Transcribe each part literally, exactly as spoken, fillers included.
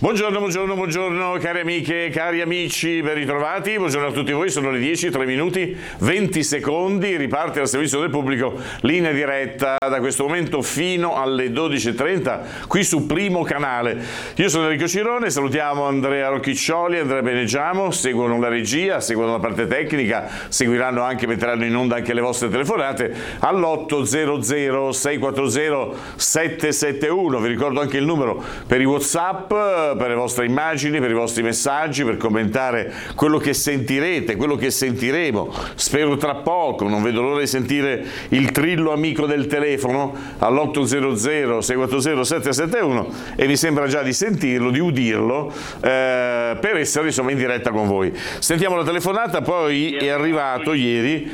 Buongiorno, buongiorno, buongiorno cari amiche, cari amici, ben ritrovati. Buongiorno a tutti voi, sono le dieci, tre minuti, venti secondi, riparte al servizio del pubblico, linea diretta da questo momento fino alle dodici e trenta qui su Primo Canale. Io sono Enrico Cirone, salutiamo Andrea Rocchiccioli, Andrea Benegiamo, seguono la regia, seguono la parte tecnica, seguiranno anche, metteranno in onda anche le vostre telefonate all'otto zero zero sei quattro zero sette sette uno. Vi ricordo anche il numero per i WhatsApp, per le vostre immagini, per i vostri messaggi, per commentare quello che sentirete, quello che sentiremo, spero tra poco. Non vedo l'ora di sentire il trillo amico del telefono all'otto zero zero sei quattro zero sette sette uno e mi sembra già di sentirlo, di udirlo, eh, per essere insomma in diretta con voi. Sentiamo la telefonata. Poi è arrivato ieri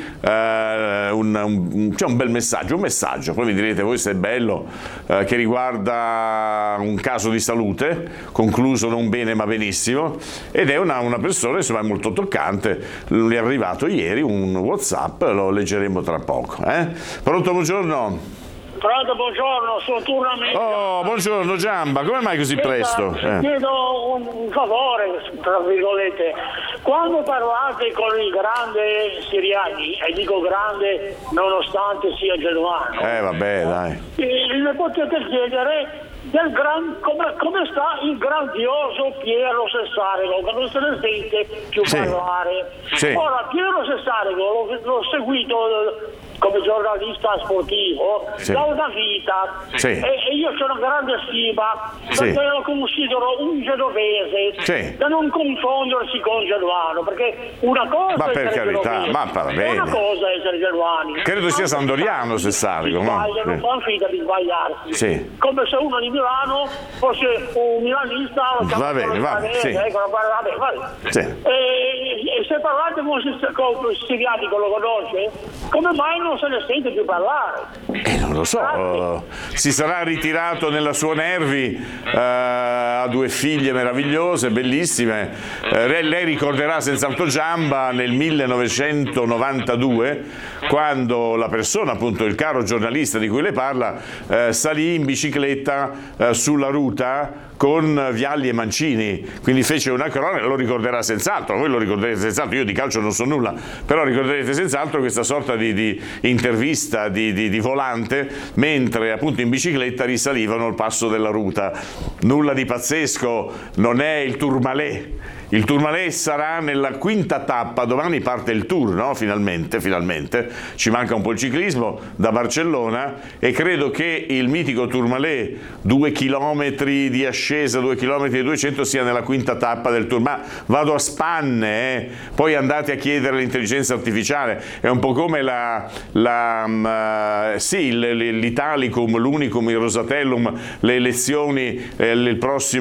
eh, un, un, c'è un bel messaggio, un messaggio, poi mi direte voi se è bello, eh, che riguarda un caso di salute concluso non bene ma benissimo, ed è una, una persona insomma molto toccante. Gli è arrivato ieri un WhatsApp, lo leggeremo tra poco. Eh? Pronto, buongiorno. Pronto, buongiorno, sono Turnamente. Oh, buongiorno Giamba, come mai così presto? Eh. Chiedo un, un favore, tra virgolette. Quando parlate con il grande Siriani, e dico grande nonostante sia genuano, eh vabbè dai, le potete chiedere del gran, come, come sta il grandioso Piero Sessarico, che non se ne sente più sì. parlare. Sì. Ora, Piero Sessarico l'ho, l'ho seguito come giornalista sportivo sì. da una vita, sì. e, e io c'ho una grande stima, perché sì. lo considero un genovese, sì. da non confondersi con genuano, perché una cosa ma è per essere carità, genovese, ma parla bene. Una cosa è essere genuani. Credo sia Sandoriano Sessarico, no? Non sì. fanno finta di sbagliarsi. Sì. Come se uno di Milano fosse un milanista, o va bene, va bene, sì. ecco, vabbè, vabbè. Sì. E, e se parlate con il Sirianico, lo conosce? Come mai non se ne sente più parlare? Eh, non lo so, uh, si sarà ritirato nella sua Nervi, uh, ha due figlie meravigliose, bellissime. Uh, lei, lei ricorderà senz'altro Giamba nel millenovecentonovantadue, quando la persona, appunto il caro giornalista di cui le parla, uh, salì in bicicletta uh, sulla ruta con Vialli e Mancini, quindi fece una cronaca, lo ricorderà senz'altro, voi lo ricorderete senz'altro, io di calcio non so nulla, però ricorderete senz'altro questa sorta di, di intervista di, di, di volante, mentre appunto in bicicletta risalivano il passo della ruta. Nulla di pazzesco, non è il Tourmalet. Il Tourmalet sarà nella quinta tappa, domani parte il Tour, no? Finalmente, finalmente, ci manca un po' il ciclismo da Barcellona, e credo che il mitico Tourmalet, due chilometri di ascesa, due chilometri e duecento, sia nella quinta tappa del Tour. Ma vado a spanne, eh? Poi andate a chiedere all'intelligenza artificiale, è un po' come la, la uh, sì, l'Italicum, l'Unicum, il Rosatellum, le elezioni, eh, il prossimo